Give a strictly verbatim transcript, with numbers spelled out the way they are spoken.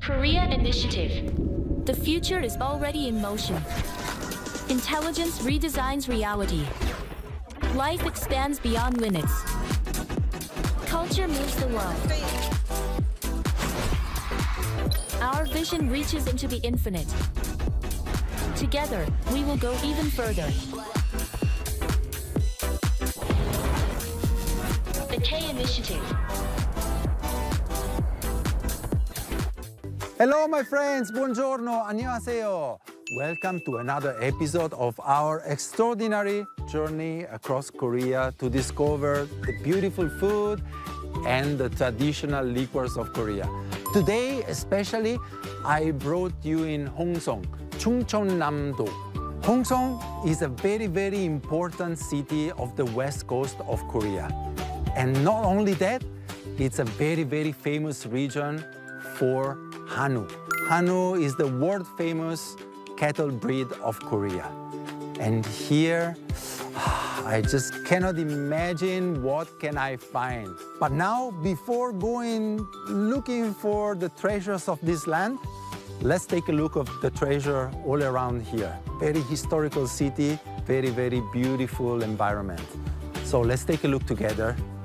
Korea Initiative. The future is already in motion. Intelligence redesigns reality. Life expands beyond limits. Culture moves the world. Our vision reaches into the infinite. Together, we will go even further. The K Initiative. Hello, my friends. Buongiorno. 안녕하세요. Welcome to another episode of our extraordinary journey across Korea to discover the beautiful food and the traditional liquors of Korea. Today, especially, I brought you in Hongseong, Chungcheongnam-do. Hongseong is a very, very important city of the west coast of Korea. And not only that, it's a very, very famous region for Hanwoo. Hanwoo is the world-famous cattle breed of Korea. And here, I just cannot imagine what can I find. But now, before going looking for the treasures of this land, let's take a look at the treasure all around here. Very historical city, very, very beautiful environment. So let's take a look together